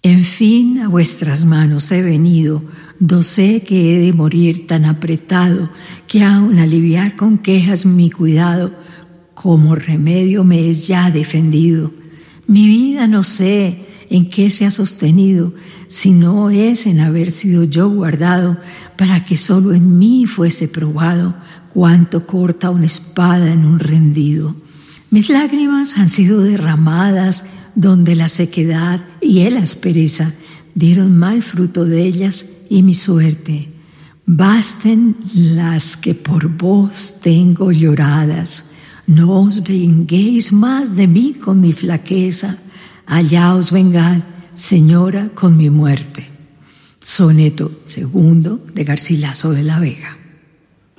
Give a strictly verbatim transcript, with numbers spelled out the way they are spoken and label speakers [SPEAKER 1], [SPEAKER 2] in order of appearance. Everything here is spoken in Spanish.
[SPEAKER 1] En fin, a vuestras manos he venido, do sé que he de morir tan apretado, que aun aliviar con quejas mi cuidado, como remedio me es ya defendido. Mi vida no sé en qué se ha sostenido, si no es en haber sido yo guardado, para que solo en mí fuese probado cuánto corta una espada en un rendido. Mis lágrimas han sido derramadas donde la sequedad y la aspereza dieron mal fruto de ellas, y mi suerte. Basten las que por vos tengo lloradas. No os venguéis más de mí con mi flaqueza. Allá os vengad, Señora, con mi muerte. Soneto segundo de Garcilaso de la Vega.